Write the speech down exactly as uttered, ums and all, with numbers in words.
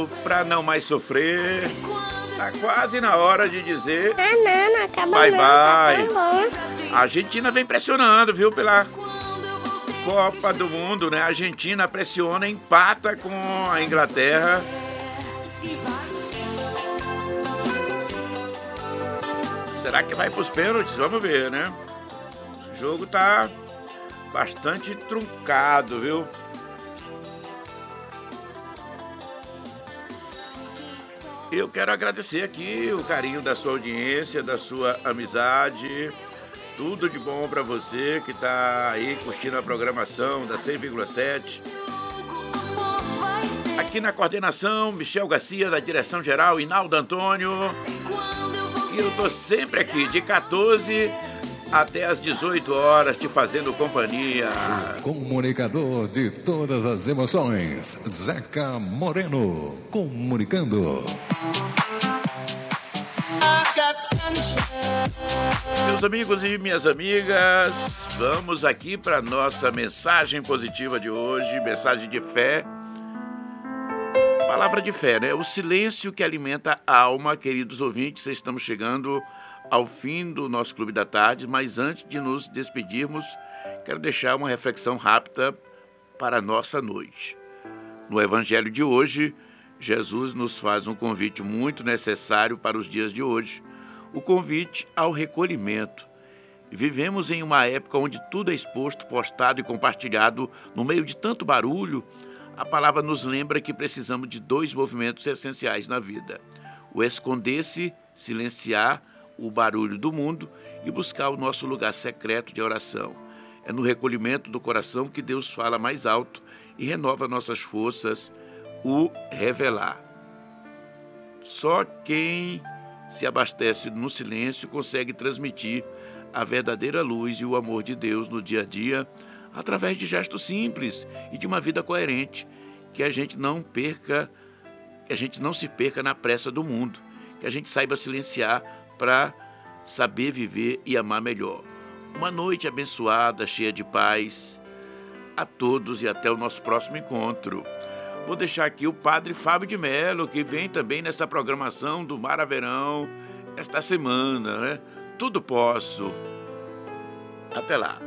viu? Pra não mais sofrer. Tá quase na hora de dizer Ah, não, não acaba bye não, bye. tá tão bom. A Argentina vem pressionando, viu? Pela Copa do Mundo, né? A Argentina pressiona, empata com a Inglaterra. Será que vai pros pênaltis? Vamos ver, né? O jogo tá bastante truncado, viu? Eu quero agradecer aqui o carinho da sua audiência, da sua amizade. Tudo de bom pra você que tá aí curtindo a programação da cem vírgula sete. Aqui na coordenação, Michel Garcia, da direção geral, Inaldo Antônio. E eu tô sempre aqui, de quatorze até às dezoito horas, te fazendo companhia. O comunicador de todas as emoções, Zeca Moreno, comunicando. Meus amigos e minhas amigas, vamos aqui para nossa mensagem positiva de hoje, mensagem de fé. Palavra de fé, né? O silêncio que alimenta a alma, queridos ouvintes, estamos chegando ao fim do nosso Clube da Tarde, mas antes de nos despedirmos, quero deixar uma reflexão rápida para a nossa noite. No Evangelho de hoje, Jesus nos faz um convite muito necessário para os dias de hoje, o convite ao recolhimento. Vivemos em uma época onde tudo é exposto, postado e compartilhado no meio de tanto barulho. A palavra nos lembra que precisamos de dois movimentos essenciais na vida: o esconder-se, silenciar o barulho do mundo e buscar o nosso lugar secreto de oração. É no recolhimento do coração que Deus fala mais alto e renova nossas forças, o revelar. Só quem se abastece no silêncio consegue transmitir a verdadeira luz e o amor de Deus no dia a dia, através de gestos simples e de uma vida coerente, que a gente não perca, que a gente não se perca na pressa do mundo, que a gente saiba silenciar para saber viver e amar melhor. Uma noite abençoada, cheia de paz a todos e até o nosso próximo encontro. Vou deixar aqui o Padre Fábio de Mello, que vem também nessa programação do Mar a Verão esta semana, né? Tudo posso. Até lá.